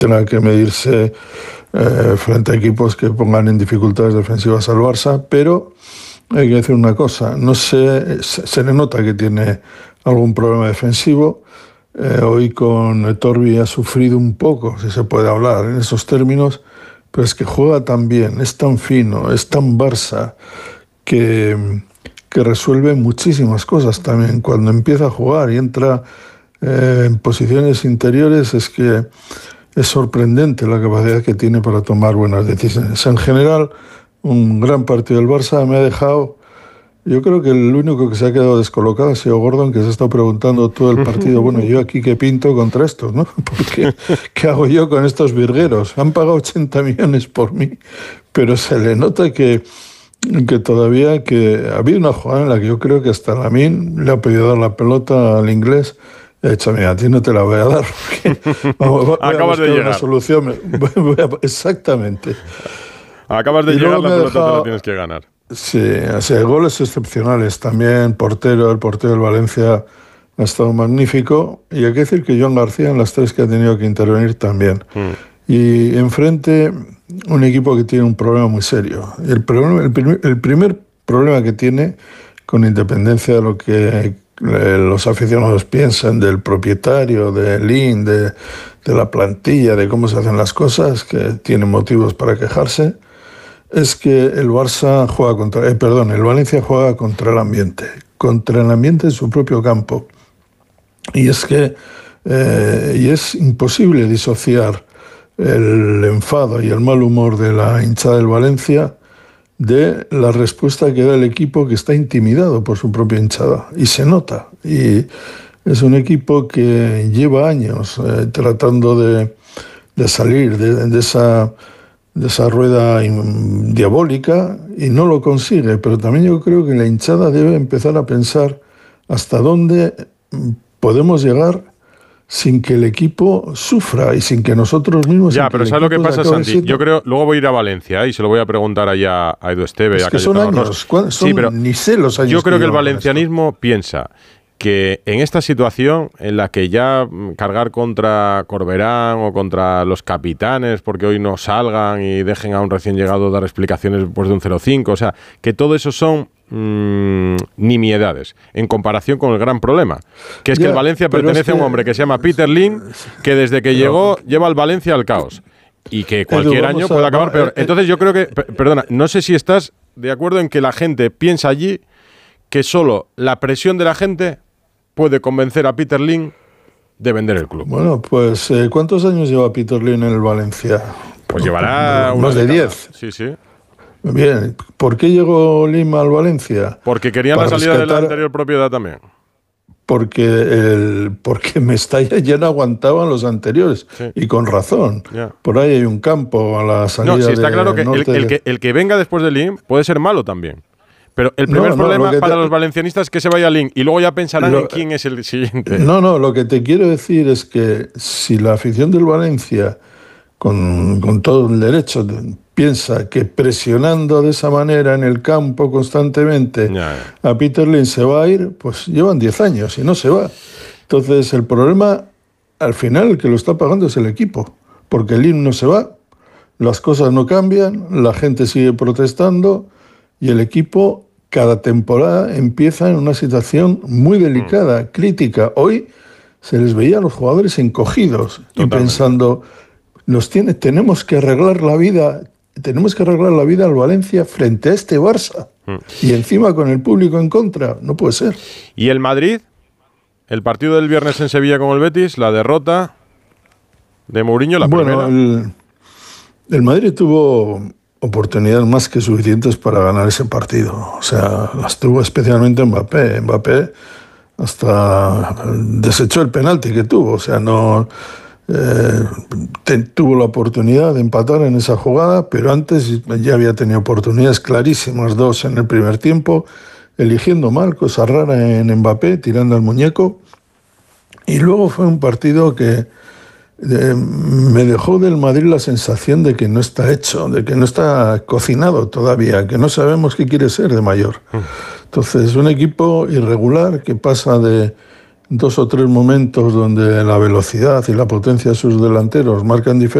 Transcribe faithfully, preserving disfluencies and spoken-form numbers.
tenga que medirse eh, frente a equipos que pongan en dificultades defensivas al Barça, pero hay que decir una cosa, no se, se, se le nota que tiene algún problema defensivo. Eh, hoy con Etorbi ha sufrido un poco, si se puede hablar en esos términos, pero es que juega tan bien, es tan fino, es tan Barça, que, que resuelve muchísimas cosas también. Cuando empieza a jugar y entra eh, en posiciones interiores, es que es sorprendente la capacidad que tiene para tomar buenas decisiones. En general, un gran partido del Barça me ha dejado... Yo creo que el único que se ha quedado descolocado ha sido Gordon, que se ha estado preguntando todo el partido, bueno, ¿yo aquí qué pinto contra estos, no? Porque, ¿qué hago yo con estos virgueros? Han pagado ochenta millones por mí, pero se le nota que, que todavía que ha habido una jugada en la que yo creo que hasta Lamine le ha pedido dar la pelota al inglés. He dicho, mira, a ti no te la voy a dar, porque vamos, voy Acabas a de llegar. Una solución. Voy, voy a, exactamente. Acabas de Y llegar, la pelota dejado, te la tienes que ganar. Sí, o sea, goles excepcionales también, portero, el portero del Valencia ha estado magnífico, y hay que decir que Joan García en las tres que ha tenido que intervenir también. Mm. Y enfrente un equipo que tiene un problema muy serio. El, problema, el, primer, el primer problema que tiene, con independencia de lo que eh, los aficionados piensan del propietario, de Lin, de, de la plantilla, de cómo se hacen las cosas, que tiene motivos para quejarse, es que el Barça juega contra, eh, perdón, el Valencia juega contra el ambiente, contra el ambiente en su propio campo. Y es que eh, y es imposible disociar el enfado y el mal humor de la hinchada del Valencia de la respuesta que da el equipo, que está intimidado por su propia hinchada. Y se nota. Y es un equipo que lleva años eh, tratando de, de salir de, de esa... de esa rueda diabólica, y no lo consigue. Pero también yo creo que la hinchada debe empezar a pensar hasta dónde podemos llegar sin que el equipo sufra y sin que nosotros mismos... Ya, pero ¿sabes lo que pasa, Santi? Siendo... Yo creo, luego voy a ir a Valencia, ¿eh? Y se lo voy a preguntar allá a Edu Esteve. Es a que son años, son, sí, pero ni sé los años. Yo creo que, que el valencianismo esto. piensa que en esta situación en la que ya cargar contra Corberán o contra los capitanes porque hoy no salgan y dejen a un recién llegado dar explicaciones después de un cero cinco, o sea, que todo eso son mmm, nimiedades en comparación con el gran problema, que es ya, que el Valencia pertenece es que, a un hombre que se llama Peter Lim, que desde que llegó lleva al Valencia al caos y que cualquier Edu, año puede a, acabar no, peor. Entonces yo creo que, perdona, no sé si estás de acuerdo en que la gente piensa allí que solo la presión de la gente puede convencer a Peter Lim de vender el club. Bueno, pues eh, ¿cuántos años lleva Peter Lim en el Valencia? Pues llevará más de diez. Sí, sí. Bien, ¿por qué llegó Lim al Valencia? Porque querían Para la salida rescatar... de la anterior propiedad también. Porque el porque Mestalla ya no aguantaban los anteriores, sí. Y con razón. Yeah. Por ahí hay un campo a la salida. No, sí, está de claro que el, norte el que el que venga después de Lim puede ser malo también. Pero el primer no, no, problema para te... los valencianistas es que se vaya Link y luego ya pensarán lo... en quién es el siguiente. No, no, lo que te quiero decir es que si la afición del Valencia, con, con todo el derecho, piensa que presionando de esa manera en el campo constantemente ya, ya. a Peter Lim se va a ir, pues llevan diez años y no se va. Entonces el problema, al final, el que lo está pagando es el equipo, porque Lim no se va, las cosas no cambian, la gente sigue protestando. Y el equipo, cada temporada, empieza en una situación muy delicada, mm. crítica. Hoy se les veía a los jugadores encogidos. Totalmente. Y pensando, nos tiene, tenemos que arreglar la vida, tenemos que arreglar la vida al Valencia frente a este Barça. Mm. Y encima con el público en contra. No puede ser. ¿Y el Madrid? El partido del viernes en Sevilla con el Betis, la derrota de Mourinho, la bueno, primera. El, el Madrid tuvo oportunidades más que suficientes para ganar ese partido. O sea, las tuvo especialmente Mbappé. Mbappé hasta desechó el penalti que tuvo. O sea, no eh, te, tuvo la oportunidad de empatar en esa jugada, pero antes ya había tenido oportunidades clarísimas, dos en el primer tiempo, eligiendo mal, cosa rara en Mbappé, tirando al muñeco. Y luego fue un partido que Eh, me dejó del Madrid la sensación de que no está hecho, de que no está cocinado todavía, que no sabemos qué quiere ser de mayor. Entonces, un equipo irregular que pasa de, dos o tres momentos donde la velocidad y la potencia de sus delanteros marcan diferencia.